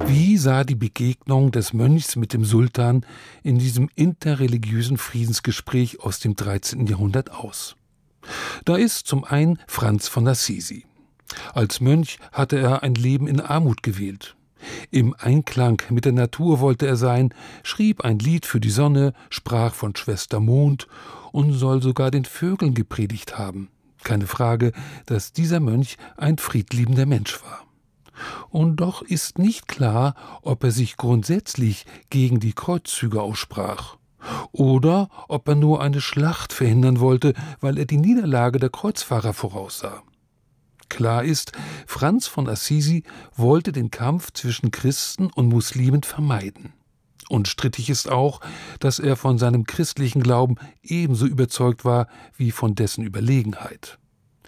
Wie sah die Begegnung des Mönchs mit dem Sultan in diesem interreligiösen Friedensgespräch aus dem 13. Jahrhundert aus? Da ist zum einen Franz von Assisi. Als Mönch hatte er ein Leben in Armut gewählt. Im Einklang mit der Natur wollte er sein, schrieb ein Lied für die Sonne, sprach von Schwester Mond und soll sogar den Vögeln gepredigt haben. Keine Frage, dass dieser Mönch ein friedliebender Mensch war. Und doch ist nicht klar, ob er sich grundsätzlich gegen die Kreuzzüge aussprach oder ob er nur eine Schlacht verhindern wollte, weil er die Niederlage der Kreuzfahrer voraussah. Klar ist, Franz von Assisi wollte den Kampf zwischen Christen und Muslimen vermeiden. Unstrittig ist auch, dass er von seinem christlichen Glauben ebenso überzeugt war wie von dessen Überlegenheit.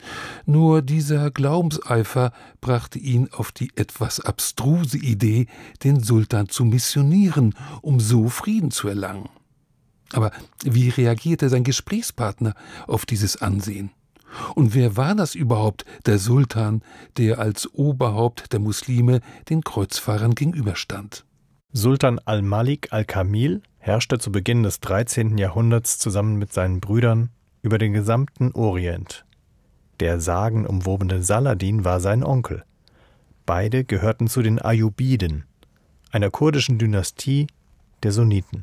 Nur dieser Glaubenseifer brachte ihn auf die etwas abstruse Idee, den Sultan zu missionieren, um so Frieden zu erlangen. Aber wie reagierte sein Gesprächspartner auf dieses Ansehen? Und wer war das überhaupt, der Sultan, der als Oberhaupt der Muslime den Kreuzfahrern gegenüberstand? Sultan al-Malik al-Kamil herrschte zu Beginn des 13. Jahrhunderts zusammen mit seinen Brüdern über den gesamten Orient. Der sagenumwobene Saladin war sein Onkel. Beide gehörten zu den Ayyubiden, einer kurdischen Dynastie der Sunniten.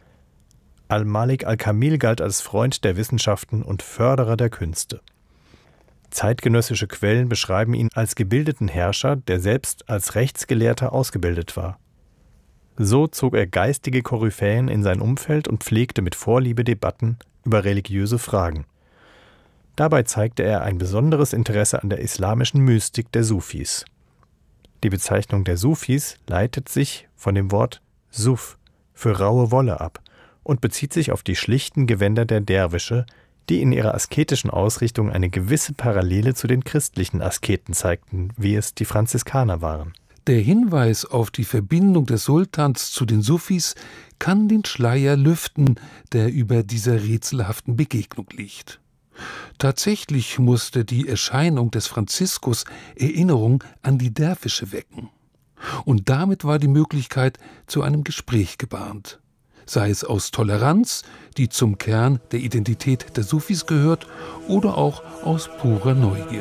Al-Malik al-Kamil galt als Freund der Wissenschaften und Förderer der Künste. Zeitgenössische Quellen beschreiben ihn als gebildeten Herrscher, der selbst als Rechtsgelehrter ausgebildet war. So zog er geistige Koryphäen in sein Umfeld und pflegte mit Vorliebe Debatten über religiöse Fragen. Dabei zeigte er ein besonderes Interesse an der islamischen Mystik der Sufis. Die Bezeichnung der Sufis leitet sich von dem Wort Suf für raue Wolle ab und bezieht sich auf die schlichten Gewänder der Derwische, die in ihrer asketischen Ausrichtung eine gewisse Parallele zu den christlichen Asketen zeigten, wie es die Franziskaner waren. Der Hinweis auf die Verbindung des Sultans zu den Sufis kann den Schleier lüften, der über dieser rätselhaften Begegnung liegt. Tatsächlich musste die Erscheinung des Franziskus Erinnerung an die Derwische wecken. Und damit war die Möglichkeit zu einem Gespräch gebahnt. Sei es aus Toleranz, die zum Kern der Identität der Sufis gehört, oder auch aus purer Neugier.